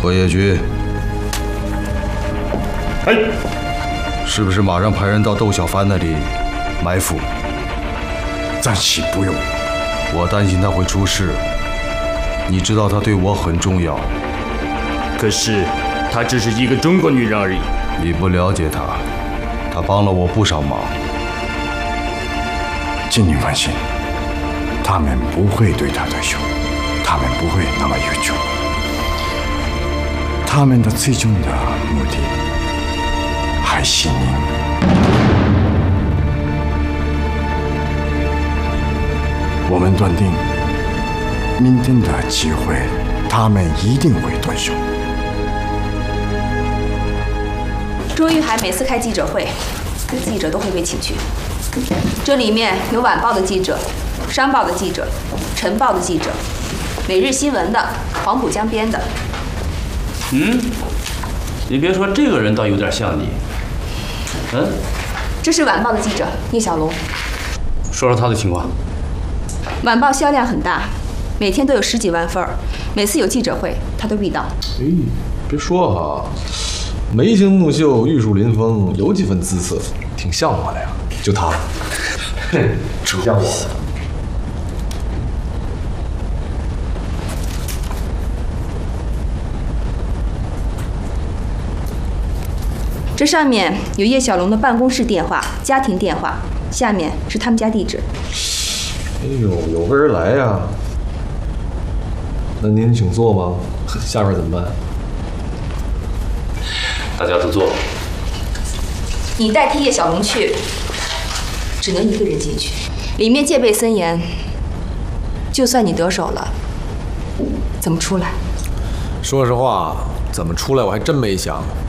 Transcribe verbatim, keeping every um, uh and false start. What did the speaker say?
何业军， 哎， 是不是马上派人到窦小帆那里埋伏？ 暂时不用。 我担心他会出事。你知道他对我很重要。 可是，她只是一个中国女人而已。 你不了解她，她帮了我不少忙。 请您放心，他们不会对他动手，他们不会那么愚蠢。他们的最终的目的还是您。我们断定，明天的机会，他们一定会动手。 钟玉海每次开记者会，记者都会被请去。这里面有晚报的记者、商报的记者、晨报的记者、每日新闻的、黄浦江边的。 嗯，你别说，这个人倒有点像你。嗯， 这是晚报的记者聂小龙。 说说他的情况。 晚报销量很大，每天都有十几万份儿，每次有记者会他都必到。 哎，别说哈，眉清目秀、玉树临风，有几分姿色，挺像我的呀。就他，哼，挺像我的。 这上面有叶小龙的办公室电话、家庭电话，下面是他们家地址。 哎呦，有备而来呀！那您请坐吗？下边怎么办？ 大家都坐。 你代替叶小龙去，只能一个人进去，里面戒备森严。就算你得手了，怎么出来？ 说实话，怎么出来我还真没想。